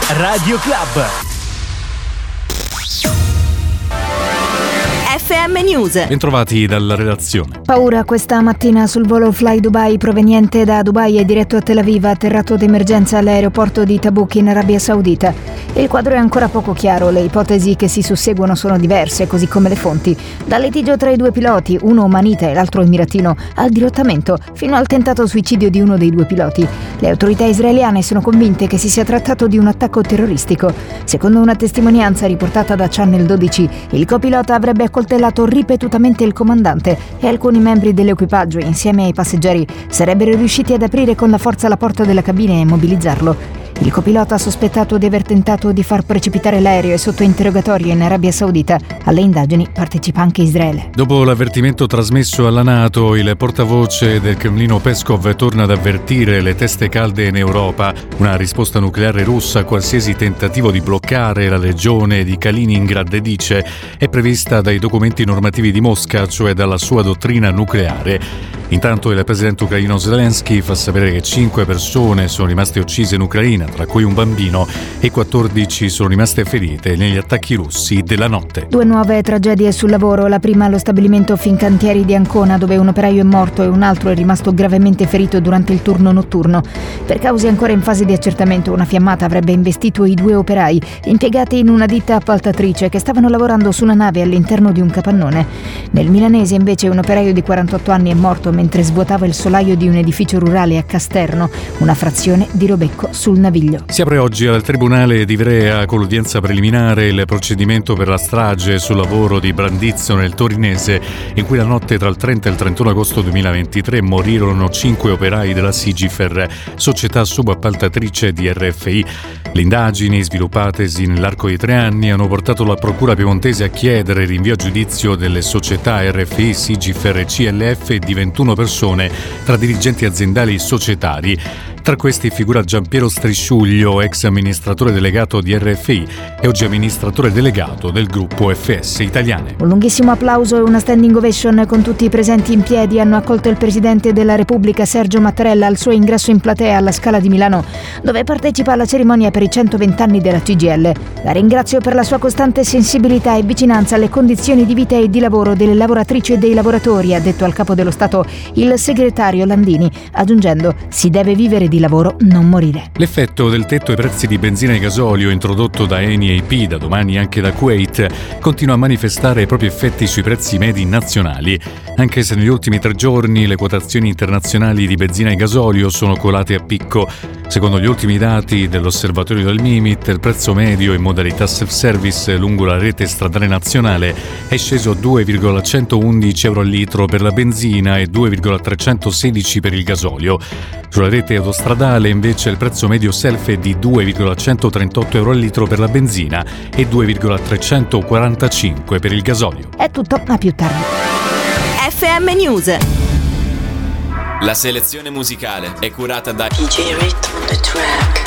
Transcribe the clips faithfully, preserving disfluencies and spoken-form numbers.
Radio Club. F M News. Bentrovati dalla redazione. Paura questa mattina sul volo Fly Dubai proveniente da Dubai e diretto a Tel Aviv, atterrato d'emergenza all'aeroporto di Tabuk in Arabia Saudita. Il quadro è ancora poco chiaro, le ipotesi che si susseguono sono diverse, così come le fonti. Dal litigio tra i due piloti, uno omanita e l'altro emiratino, al dirottamento, fino al tentato suicidio di uno dei due piloti. Le autorità israeliane sono convinte che si sia trattato di un attacco terroristico. Secondo una testimonianza riportata da Channel dodici, il copilota avrebbe accoltellato ripetutamente il comandante e alcuni membri dell'equipaggio, insieme ai passeggeri, sarebbero riusciti ad aprire con la forza la porta della cabina e immobilizzarlo. Il copilota, sospettato di aver tentato di far precipitare l'aereo, è sotto interrogatorio in Arabia Saudita. Alle indagini partecipa anche Israele. Dopo l'avvertimento trasmesso alla NATO, il portavoce del Cremlino Peskov torna ad avvertire le teste calde in Europa. Una risposta nucleare russa a qualsiasi tentativo di bloccare la regione di Kaliningrad, dice, è prevista dai documenti normativi di Mosca, cioè dalla sua dottrina nucleare. Intanto il presidente ucraino Zelensky fa sapere che cinque persone sono rimaste uccise in Ucraina, tra cui un bambino, e quattordici sono rimaste ferite negli attacchi russi della notte. Due nuove tragedie sul lavoro. La prima allo stabilimento Fincantieri di Ancona, dove un operaio è morto e un altro è rimasto gravemente ferito durante il turno notturno. Per cause ancora in fase di accertamento, una fiammata avrebbe investito i due operai, impiegati in una ditta appaltatrice, che stavano lavorando su una nave all'interno di un capannone. Nel milanese, invece, un operaio di quarantotto anni è morto mentre svuotava il solaio di un edificio rurale a Casterno, una frazione di Robecco sul Naviglio. Si apre oggi al Tribunale di Ivrea con l'udienza preliminare il procedimento per la strage sul lavoro di Brandizzo nel Torinese, in cui la notte tra il trenta e il trentuno agosto duemilaventitré morirono cinque operai della Sigifer, società subappaltatrice di R F I. Le indagini, sviluppatesi nell'arco di tre anni, hanno portato la Procura piemontese a chiedere il rinvio a giudizio delle società R F I, Sigifer e C L F di ventuno persone tra dirigenti aziendali e societari. Tra questi figura Giampiero Strisciuglio, ex amministratore delegato di R F I e oggi amministratore delegato del gruppo F S Italiane. Un lunghissimo applauso e una standing ovation con tutti i presenti in piedi hanno accolto il Presidente della Repubblica Sergio Mattarella al suo ingresso in platea alla Scala di Milano, dove partecipa alla cerimonia per i centoventi anni della C G I L. La ringrazio per la sua costante sensibilità e vicinanza alle condizioni di vita e di lavoro delle lavoratrici e dei lavoratori, ha detto al Capo dello Stato il segretario Landini, aggiungendo: si deve vivere di lavoro, non morire. L'effetto del tetto ai prezzi di benzina e gasolio introdotto da Eni e I P, da domani anche da Kuwait, continua a manifestare i propri effetti sui prezzi medi nazionali, anche se negli ultimi tre giorni le quotazioni internazionali di benzina e gasolio sono colate a picco. Secondo gli ultimi dati dell'osservatorio del Mimit, il prezzo medio in modalità self-service lungo la rete stradale nazionale è sceso a due virgola centoundici euro al litro per la benzina e due virgola trecentosedici per il gasolio. Sulla rete autostradale invece il prezzo medio self è di due virgola centotrentotto euro al litro per la benzina e due virgola trecentoquarantacinque per il gasolio. È tutto, a più tardi. F M News. La selezione musicale è curata da D J Rhythm on the track.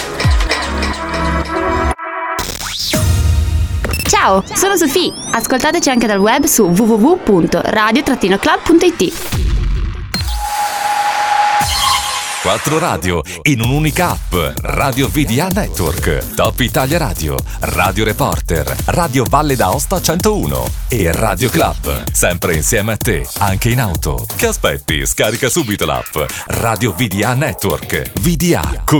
Ciao, sono Sofì. Ascoltateci anche dal web su w w w punto radio club punto i t. Quattro radio in un'unica app. Radio V D A Network, Top Italia Radio, Radio Reporter, Radio Valle d'Aosta centouno e Radio Club. Sempre insieme a te, anche in auto. Che aspetti? Scarica subito l'app. Radio V D A Network. V D A.